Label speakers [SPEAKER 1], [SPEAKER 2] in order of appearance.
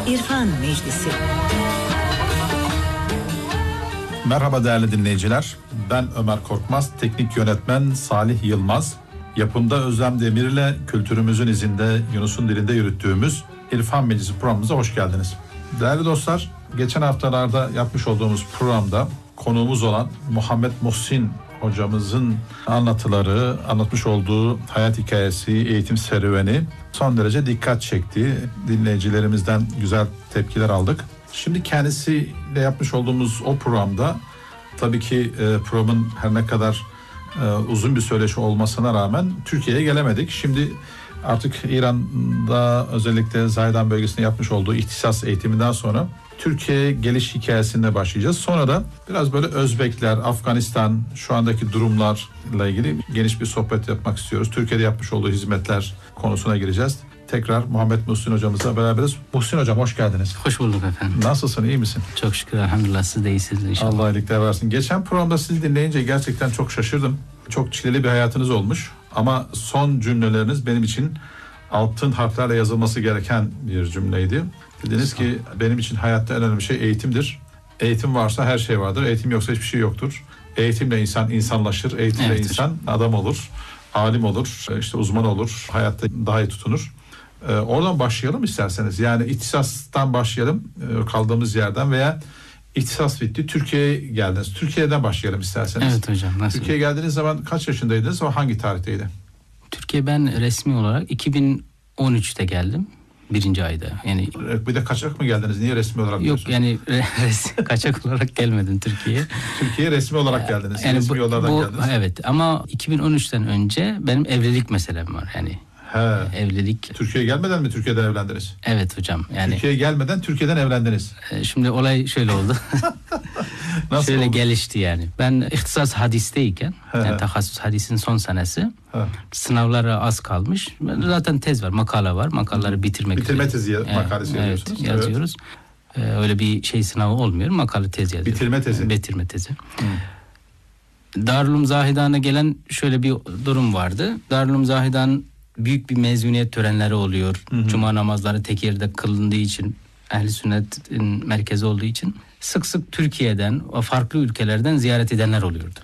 [SPEAKER 1] İrfan Meclisi.
[SPEAKER 2] Merhaba değerli dinleyiciler. Ben Ömer Korkmaz, teknik yönetmen Salih Yılmaz. Yapımda Özlem Demir ile kültürümüzün izinde Yunus'un dilinde yürüttüğümüz İrfan Meclisi programımıza hoş geldiniz. Değerli dostlar, geçen haftalarda yapmış olduğumuz programda konuğumuz olan Muhammed Muhsin hocamızın anlatmış olduğu hayat hikayesi, eğitim serüveni son derece dikkat çekti. Dinleyicilerimizden güzel tepkiler aldık. Şimdi kendisiyle yapmış olduğumuz o programda tabii ki programın her ne kadar uzun bir söyleşi olmasına rağmen Türkiye'ye gelemedik. Şimdi artık İran'da özellikle Zaydan bölgesinde yapmış olduğu ihtisas eğitiminden sonra Türkiye'ye geliş hikayesine başlayacağız. Sonra da biraz böyle Özbekler, Afganistan şu andaki durumlarla ilgili geniş bir sohbet yapmak istiyoruz. Türkiye'de yapmış olduğu hizmetler konusuna gireceğiz. Tekrar Muhammed Muhsin hocamızla beraberiz. Muhsin hocam hoş geldiniz.
[SPEAKER 3] Hoş bulduk efendim.
[SPEAKER 2] Nasılsın, iyi misin?
[SPEAKER 3] Çok şükür elhamdülillah, siz de iyisiniz inşallah.
[SPEAKER 2] Allah iyilikler versin. Geçen programda sizi dinleyince gerçekten çok şaşırdım. Çok çileli bir hayatınız olmuş. Ama son cümleleriniz benim için altın harflerle yazılması gereken bir cümleydi. Dediniz ki benim için hayatta en önemli şey eğitimdir. Eğitim varsa her şey vardır. Eğitim yoksa hiçbir şey yoktur. Eğitimle insan insanlaşır. Eğitimle
[SPEAKER 3] Evet,
[SPEAKER 2] insan adam olur. Alim olur. İşte uzman olur. Hayatta daha iyi tutunur. Oradan başlayalım isterseniz. Yani ihtisastan başlayalım kaldığımız yerden veya ihtisas bitti. Türkiye'ye geldiniz. Türkiye'den başlayalım isterseniz.
[SPEAKER 3] Evet hocam. Nasıl?
[SPEAKER 2] Türkiye'ye geldiğiniz zaman kaç yaşındaydınız ve hangi tarihteydi?
[SPEAKER 3] Türkiye ben resmi olarak 2013'te geldim. 1. ayda. Yani
[SPEAKER 2] Bir de kaçak mı geldiniz? Niye resmi olarak
[SPEAKER 3] yok
[SPEAKER 2] diyorsunuz?
[SPEAKER 3] yani kaçak olarak gelmedim Türkiye'ye.
[SPEAKER 2] Türkiye'ye resmi olarak geldiniz.
[SPEAKER 3] Yani
[SPEAKER 2] resmi yollardan geldiniz.
[SPEAKER 3] Evet, ama 2013'ten önce benim evlilik meselem var yani. Evlilik.
[SPEAKER 2] Türkiye'ye gelmeden mi Türkiye'den evlendiniz?
[SPEAKER 3] Evet hocam. Yani
[SPEAKER 2] Türkiye'ye gelmeden Türkiye'den evlendiniz.
[SPEAKER 3] Şimdi olay şöyle oldu.
[SPEAKER 2] Nasıl
[SPEAKER 3] şöyle
[SPEAKER 2] oldu?
[SPEAKER 3] gelişti yani. Ben ihtisas hadisteyken, yani tahassus hadisin son senesi, sınavlara az kalmış. Zaten tez var, makale var. Makaleleri bitirme tezi makalesi yazıyorsunuz. Evet, yazıyoruz. Öyle bir sınavı olmuyor. Makale tez yazıyoruz. Bitirme tezi. Darülüm Zahidan'a gelen şöyle bir durum vardı. Darülüm Zahidan büyük bir mezuniyet törenleri oluyor. Cuma namazları tek yerde kılındığı için, Ehl-i Sünnet'in merkezi olduğu için sık sık Türkiye'den, farklı ülkelerden ziyaret edenler oluyordu.